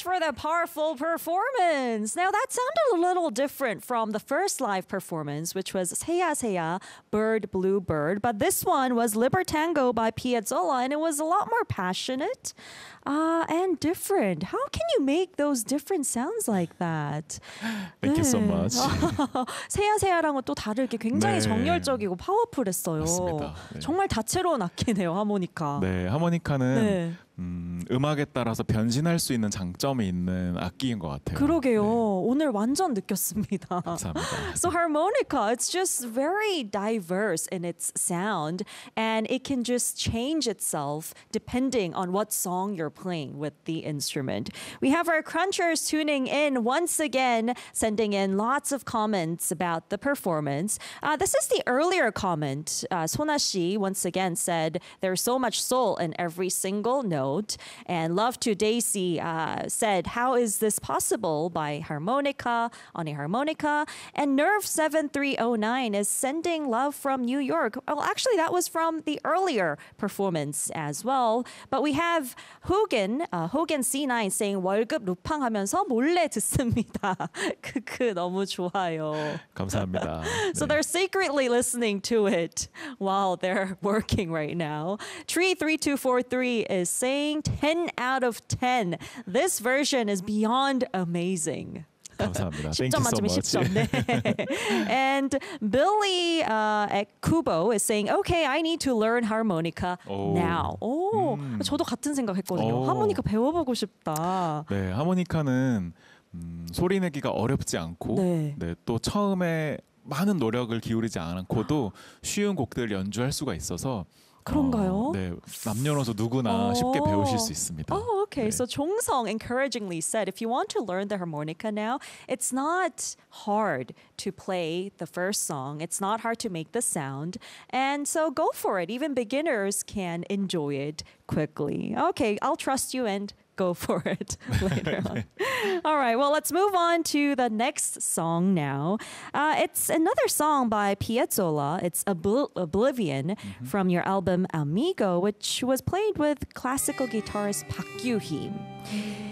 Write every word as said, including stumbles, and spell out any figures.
for the powerful performance. Now that sounded a little different from the first live performance, which was Seya Seya, Bird Blue Bird. But this one was Libertango by Piazzolla, and it was a lot more passionate uh, and different. How can you make those different sounds like that? Thank you so 네. much. 세야 세야랑은 또 다르게 굉장히 네. 정열적이고 파워풀했어요. 맞습니다. 네. 정말 다채로운 악기네요, 하모니카. 네, 하모니카는 네. 음, 음악에 따라서 변신할 수 있는 장점이 있는 악기인 것 같아요. 그러게요. 네. 오늘 완전 느꼈습니다. 감사합니다. So harmonica, it's just very diverse in its sound, and it can just change itself depending on what song you're playing with the instrument. We have our crunchers tuning in once again, sending in lots of comments about the performance. Uh, this is the earlier comment. Uh, Sona Shi once again said, there's so much soul in every single note. And Love to Daisy uh, said, how is this possible by harmonica, on a harmonica? And Nerve seven three oh nine is sending love from New York. Well, actually, that was from the earlier performance as well. But we have Hogan, uh, Hogan C nine saying, 월급 루팡하면서 몰래 듣습니다. 크크, 너무 좋아요. 감사합니다. So 네. they're secretly listening to it while they're working right now. Tree three two four three is saying ten out of ten. This version is beyond amazing. 감사합니다. 십 Thank 점 you so 만점에 much. 십 점. 네. And Billy uh, at Kubo is saying, okay, I need to learn harmonica 오. now. 오, 음. 저도 같은 생각했거든요. 오. 하모니카 배워보고 싶다. 네, 하모니카는 음, 소리 내기가 어렵지 않고 네. 네, 또 처음에 많은 노력을 기울이지 않고도 쉬운 곡들 연주할 수가 있어서 그런가요? 어, 네, 남녀노소 누구나 쉽게 오. 배우실 수 있습니다. Oh, okay. 네. So Chong-sung encouragingly said, if you want to learn the harmonica now, it's not hard to play the first song. It's not hard to make the sound. And so go for it. Even beginners can enjoy it quickly. Okay, I'll trust you and go for it later on. All right, well, let's move on to the next song now. Uh, it's another song by Piazzolla. It's Obl- Oblivion mm-hmm. from your album Amigo, which was played with classical guitarist Park Gyu-hee.